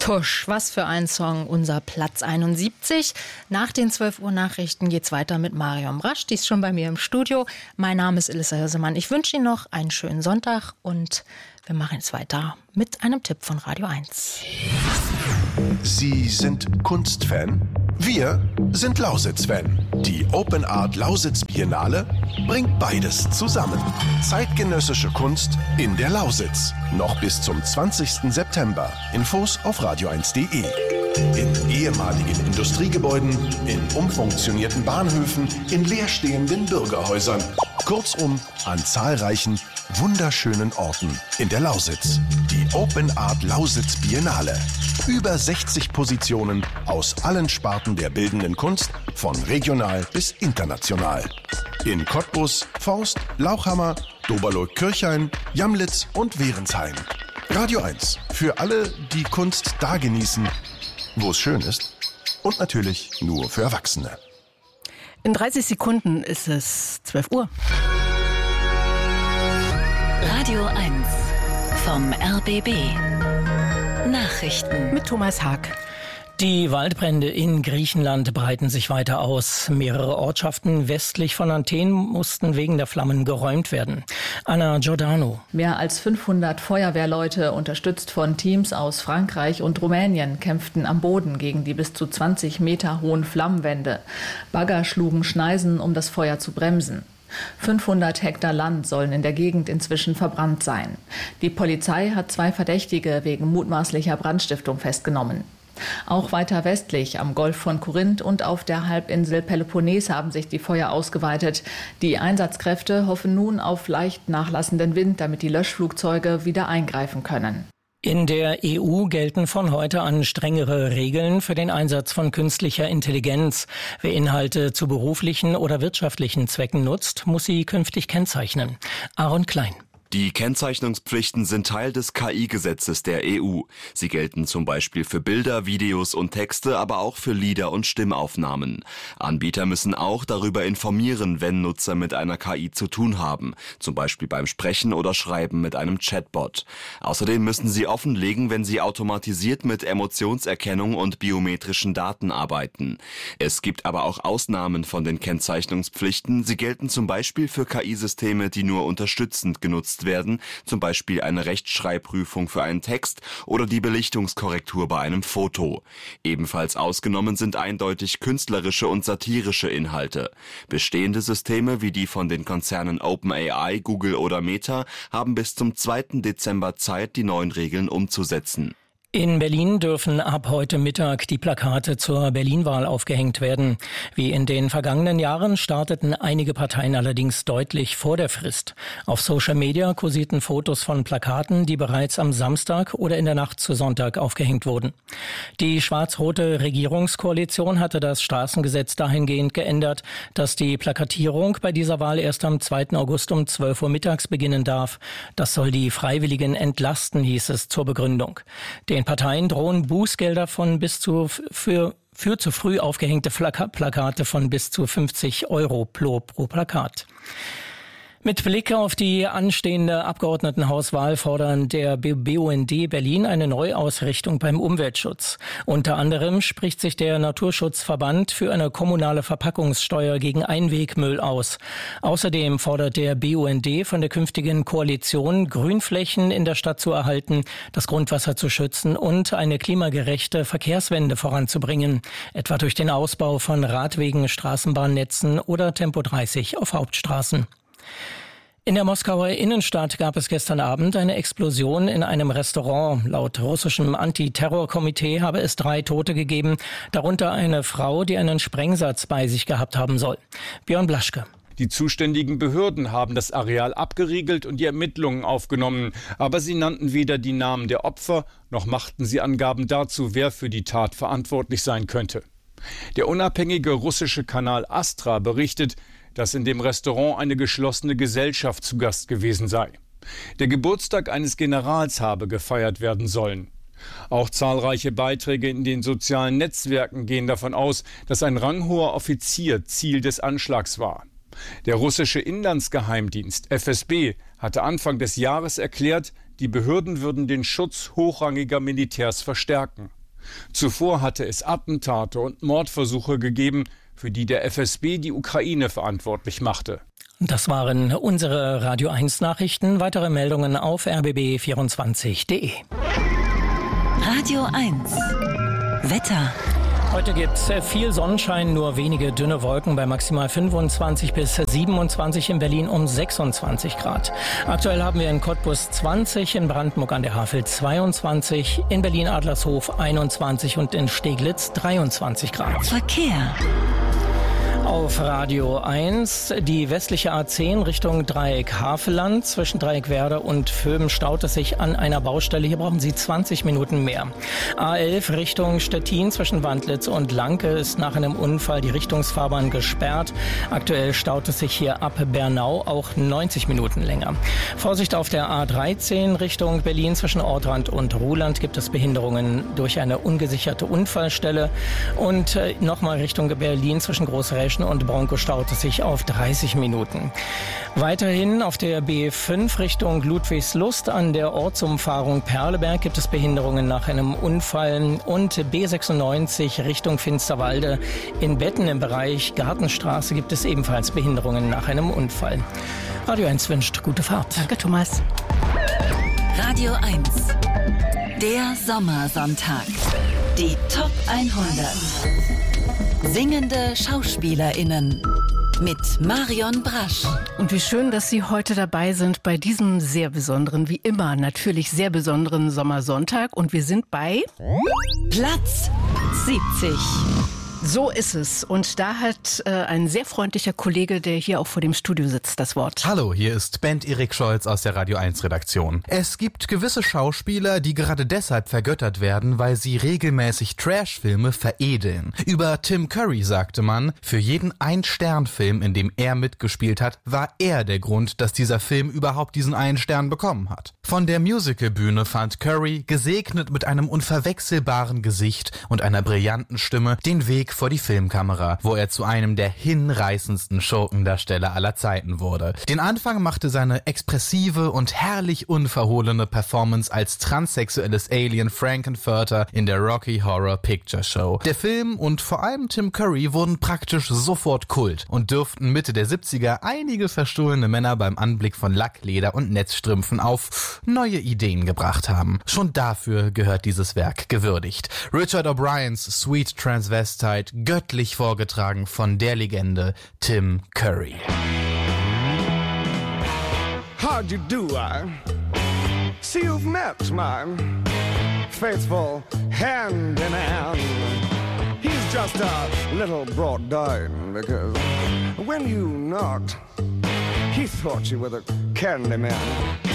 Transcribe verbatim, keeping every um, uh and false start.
Tusch, was für ein Song, unser Platz einundsiebzig. Nach den zwölf Uhr Nachrichten geht's weiter mit Marion Brasch, die ist schon bei mir im Studio. Mein Name ist Elissa Hirsemann. Ich wünsche Ihnen noch einen schönen Sonntag und wir machen jetzt weiter mit einem Tipp von Radio eins. Sie sind Kunstfan? Wir sind Lausitz-Fan. Die Open Art Lausitz Biennale bringt beides zusammen. Zeitgenössische Kunst in der Lausitz. Noch bis zum zwanzigsten September. Infos auf radio eins punkt de. In ehemaligen Industriegebäuden, in umfunktionierten Bahnhöfen, in leerstehenden Bürgerhäusern. Kurzum, an zahlreichen, wunderschönen Orten in der Lausitz. Die Open Art Lausitz Biennale. Über sechzig Positionen aus allen Sparten der bildenden Kunst, von regional bis international. In Cottbus, Forst, Lauchhammer, Doberloh-Kirchhain, Jamlitz und Wehrensheim. Radio eins, für alle, die Kunst da genießen, wo es schön ist. Und natürlich nur für Erwachsene. In dreißig Sekunden ist es zwölf Uhr. Radio eins vom R B B. Nachrichten mit Thomas Haag. Die Waldbrände in Griechenland breiten sich weiter aus. Mehrere Ortschaften westlich von Athen mussten wegen der Flammen geräumt werden. Anna Giordano. Mehr als fünfhundert Feuerwehrleute, unterstützt von Teams aus Frankreich und Rumänien, kämpften am Boden gegen die bis zu zwanzig Meter hohen Flammenwände. Bagger schlugen Schneisen, um das Feuer zu bremsen. fünfhundert Hektar Land sollen in der Gegend inzwischen verbrannt sein. Die Polizei hat zwei Verdächtige wegen mutmaßlicher Brandstiftung festgenommen. Auch weiter westlich am Golf von Korinth und auf der Halbinsel Peloponnes haben sich die Feuer ausgeweitet. Die Einsatzkräfte hoffen nun auf leicht nachlassenden Wind, damit die Löschflugzeuge wieder eingreifen können. In der E U gelten von heute an strengere Regeln für den Einsatz von künstlicher Intelligenz. Wer Inhalte zu beruflichen oder wirtschaftlichen Zwecken nutzt, muss sie künftig kennzeichnen. Aaron Klein. Die Kennzeichnungspflichten sind Teil des K I-Gesetzes der E U. Sie gelten zum Beispiel für Bilder, Videos und Texte, aber auch für Lieder und Stimmaufnahmen. Anbieter müssen auch darüber informieren, wenn Nutzer mit einer K I zu tun haben, zum Beispiel beim Sprechen oder Schreiben mit einem Chatbot. Außerdem müssen sie offenlegen, wenn sie automatisiert mit Emotionserkennung und biometrischen Daten arbeiten. Es gibt aber auch Ausnahmen von den Kennzeichnungspflichten. Sie gelten zum Beispiel für K I-Systeme, die nur unterstützend genutzt werden, zum Beispiel eine Rechtschreibprüfung für einen Text oder die Belichtungskorrektur bei einem Foto. Ebenfalls ausgenommen sind eindeutig künstlerische und satirische Inhalte. Bestehende Systeme wie die von den Konzernen OpenAI, Google oder Meta haben bis zum zweiten Dezember Zeit, die neuen Regeln umzusetzen. In Berlin dürfen ab heute Mittag die Plakate zur Berlin-Wahl aufgehängt werden. Wie in den vergangenen Jahren starteten einige Parteien allerdings deutlich vor der Frist. Auf Social Media kursierten Fotos von Plakaten, die bereits am Samstag oder in der Nacht zu Sonntag aufgehängt wurden. Die schwarz-rote Regierungskoalition hatte das Straßengesetz dahingehend geändert, dass die Plakatierung bei dieser Wahl erst am zweiten August um zwölf Uhr mittags beginnen darf. Das soll die Freiwilligen entlasten, hieß es zur Begründung. Den Parteien drohen Bußgelder von bis zu für für zu früh aufgehängte Plakate von bis zu fünfzig Euro pro, pro Plakat. Mit Blick auf die anstehende Abgeordnetenhauswahl fordern der B U N D Berlin eine Neuausrichtung beim Umweltschutz. Unter anderem spricht sich der Naturschutzverband für eine kommunale Verpackungssteuer gegen Einwegmüll aus. Außerdem fordert der B U N D von der künftigen Koalition, Grünflächen in der Stadt zu erhalten, das Grundwasser zu schützen und eine klimagerechte Verkehrswende voranzubringen, etwa durch den Ausbau von Radwegen, Straßenbahnnetzen oder Tempo dreißig auf Hauptstraßen. In der Moskauer Innenstadt gab es gestern Abend eine Explosion in einem Restaurant. Laut russischem Antiterrorkomitee habe es drei Tote gegeben, darunter eine Frau, die einen Sprengsatz bei sich gehabt haben soll. Björn Blaschke. Die zuständigen Behörden haben das Areal abgeriegelt und die Ermittlungen aufgenommen. Aber sie nannten weder die Namen der Opfer, noch machten sie Angaben dazu, wer für die Tat verantwortlich sein könnte. Der unabhängige russische Kanal Astra berichtet, dass in dem Restaurant eine geschlossene Gesellschaft zu Gast gewesen sei. Der Geburtstag eines Generals habe gefeiert werden sollen. Auch zahlreiche Beiträge in den sozialen Netzwerken gehen davon aus, dass ein ranghoher Offizier Ziel des Anschlags war. Der russische Inlandsgeheimdienst F S B hatte Anfang des Jahres erklärt, die Behörden würden den Schutz hochrangiger Militärs verstärken. Zuvor hatte es Attentate und Mordversuche gegeben, für die der F S B die Ukraine verantwortlich machte. Das waren unsere Radio eins Nachrichten. Weitere Meldungen auf r b b vierundzwanzig punkt d e. Radio eins Wetter. Heute gibt es viel Sonnenschein, nur wenige dünne Wolken bei maximal fünfundzwanzig bis siebenundzwanzig, in Berlin um sechsundzwanzig Grad. Aktuell haben wir in Cottbus zwanzig, in Brandenburg an der Havel zweiundzwanzig, in Berlin-Adlershof einundzwanzig und in Steglitz dreiundzwanzig Grad. Verkehr. Auf Radio eins, die westliche A zehn Richtung Dreieck Havelland. Zwischen Dreieck Werder und Vöben staut es sich an einer Baustelle. Hier brauchen Sie zwanzig Minuten mehr. A elf Richtung Stettin zwischen Wandlitz und Lanke ist nach einem Unfall die Richtungsfahrbahn gesperrt. Aktuell staut es sich hier ab Bernau auch neunzig Minuten länger. Vorsicht auf der A dreizehn Richtung Berlin zwischen Ortrand und Ruhland gibt es Behinderungen durch eine ungesicherte Unfallstelle. Und äh, nochmal Richtung Berlin zwischen Großräschen und Bronco staut es sich auf dreißig Minuten. Weiterhin auf der B fünf Richtung Ludwigslust an der Ortsumfahrung Perleberg gibt es Behinderungen nach einem Unfall und B sechsundneunzig Richtung Finsterwalde in Betten im Bereich Gartenstraße gibt es ebenfalls Behinderungen nach einem Unfall. Radio eins wünscht gute Fahrt. Danke, Thomas. Radio eins. Der Sommersonntag. Die Top hundert. Singende SchauspielerInnen mit Marion Brasch. Und wie schön, dass Sie heute dabei sind bei diesem sehr besonderen, wie immer natürlich sehr besonderen Sommersonntag. Und wir sind bei Platz siebzig. So ist es. Und da hat äh, ein sehr freundlicher Kollege, der hier auch vor dem Studio sitzt, das Wort. Hallo, hier ist Bent Erik Scholz aus der Radio eins Redaktion. Es gibt gewisse Schauspieler, die gerade deshalb vergöttert werden, weil sie regelmäßig Trashfilme veredeln. Über Tim Curry sagte man, für jeden Ein-Stern-Film, in dem er mitgespielt hat, war er der Grund, dass dieser Film überhaupt diesen einen Stern bekommen hat. Von der Musicalbühne fand Curry, gesegnet mit einem unverwechselbaren Gesicht und einer brillanten Stimme, den Weg vor die Filmkamera, wo er zu einem der hinreißendsten Schurkendarsteller aller Zeiten wurde. Den Anfang machte seine expressive und herrlich unverhohlene Performance als transsexuelles Alien Frankenfurter in der Rocky Horror Picture Show. Der Film und vor allem Tim Curry wurden praktisch sofort Kult und dürften Mitte der siebziger einige verstohlene Männer beim Anblick von Lackleder und Netzstrümpfen auf neue Ideen gebracht haben. Schon dafür gehört dieses Werk gewürdigt. Richard O'Briens Sweet Transvestite göttlich vorgetragen von der Legende Tim Curry. How'd you do, I see you've met my faithful hand in hand. He's just a little brought down because when you knocked, he thought you were the candy man.